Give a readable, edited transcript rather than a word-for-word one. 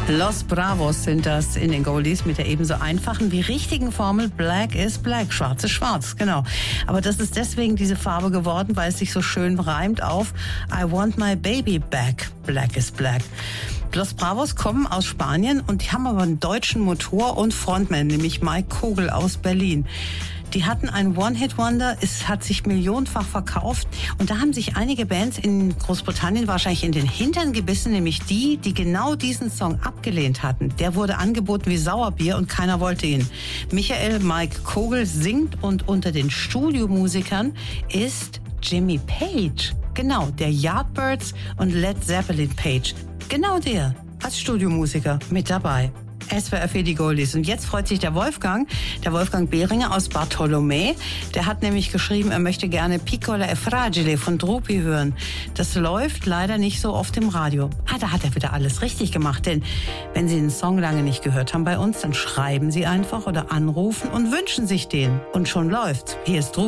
Los Bravos sind das in den Goldies mit der ebenso einfachen wie richtigen Formel Black is Black, schwarz ist schwarz, genau. Aber das ist deswegen diese Farbe geworden, weil es sich so schön reimt auf I want my baby back, Black is Black. Los Bravos kommen aus Spanien und die haben aber einen deutschen Motor und Frontman, nämlich Mike Kogel aus Berlin. Die hatten ein One-Hit-Wonder, es hat sich millionenfach verkauft und da haben sich einige Bands in Großbritannien wahrscheinlich in den Hintern gebissen, nämlich die genau diesen Song abgelehnt hatten. Der wurde angeboten wie Sauerbier und keiner wollte ihn. Michael Mike Kogel singt und unter den Studiomusikern ist Jimmy Page. Genau, der Yardbirds und Led Zeppelin Page. Genau der als Studiomusiker mit dabei. SWR für die Goldies. Und jetzt freut sich der Wolfgang Behringer aus Bartholomä. Der hat nämlich geschrieben, er möchte gerne Piccola e Fragile von Drupi hören. Das läuft leider nicht so oft im Radio. Da hat er wieder alles richtig gemacht. Denn wenn Sie den Song lange nicht gehört haben bei uns, dann schreiben Sie einfach oder anrufen und wünschen sich den. Und schon läuft's. Hier ist Drupi.